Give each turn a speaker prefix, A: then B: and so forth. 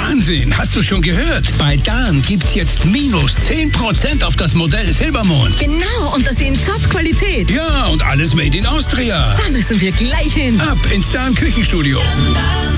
A: Wahnsinn, hast du schon gehört? Bei Dahn gibt's jetzt minus 10% auf das Modell Silbermond.
B: Genau, und das in Top-Qualität.
A: Ja, und alles made in Austria.
B: Da müssen wir gleich hin.
A: Ab ins Dahn Küchenstudio.